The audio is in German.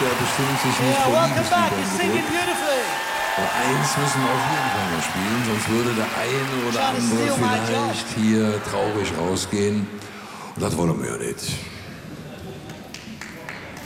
der bestimmt sich nicht Yeah, vor welcome back. You're Liebesliedern singing bedrückt. beautifully. Aber eins müssen wir auf jeden Fall noch spielen, sonst würde der eine oder Trying to andere steal my job. vielleicht hier traurig rausgehen. Und das wollen wir ja nicht.